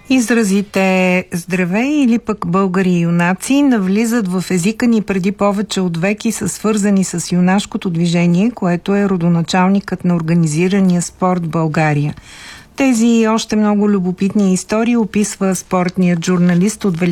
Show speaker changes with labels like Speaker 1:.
Speaker 1: Изразите "здравей" или пък "българи юнаци" навлизат в езика ни преди повече от век и са свързани с юнашкото движение, което е родоначалникът на организирания спорт в България. Тези още много любопитни истории описва спортният журналист от